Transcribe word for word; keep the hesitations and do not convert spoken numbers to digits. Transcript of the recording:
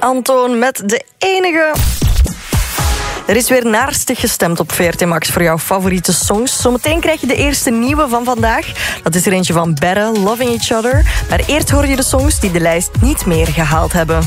Antoon met de enige. Er is weer naarstig gestemd op V R T Max voor jouw favoriete songs. Zometeen krijg je de eerste nieuwe van vandaag. Dat is er eentje van Berre, Loving Each Other. Maar eerst hoor je de songs die de lijst niet meer gehaald hebben.